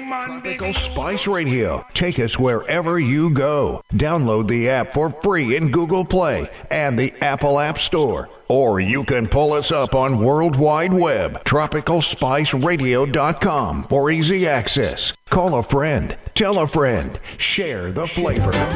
Tropical Spice Radio. Take us wherever you go. Download the app for free in Google Play and the Apple App Store. Or you can pull us up on World Wide Web, tropicalspiceradio.com for easy access. Call a friend, tell a friend, share the flavor.